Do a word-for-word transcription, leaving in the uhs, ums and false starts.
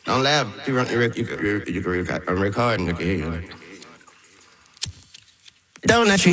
Don't laugh. You, rec- you, rec- you, can- you, can record. I'm recording. You can hear you. Don't I treat